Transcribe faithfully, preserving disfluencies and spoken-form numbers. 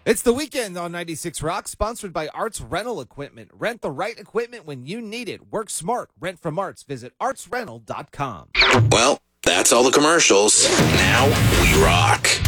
It's the weekend on ninety-six Rock, sponsored by Arts Rental Equipment. Rent the right equipment when you need it. Work smart. Rent from Arts. Visit arts rental dot com. Well, that's all the commercials. Now we rock.